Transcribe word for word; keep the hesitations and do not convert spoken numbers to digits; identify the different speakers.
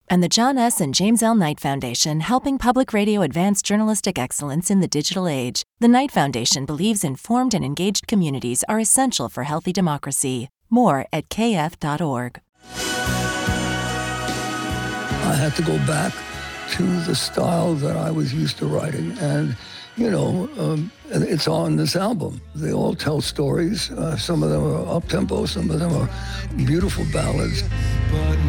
Speaker 1: And the John S. and James L. Knight Foundation, helping public radio advance journalistic excellence in the digital age. The Knight Foundation believes informed and engaged communities are essential for healthy democracy. More at k f dot org.
Speaker 2: I had to go back to the style that I was used to writing. And, you know, um, it's on this album. They all tell stories. Uh, some of them are up-tempo, some of them are beautiful ballads. But